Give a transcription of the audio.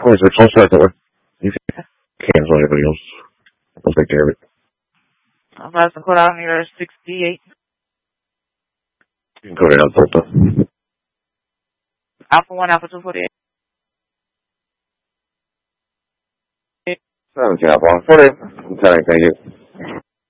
26. I'll start that way. You can cancel anybody else. I'll take care of it. I'm about to put out near 68. You can go down Delta. Alpha 1, Alpha 2, 48. 17 Alpha 1, 48. I'm telling you, thank you.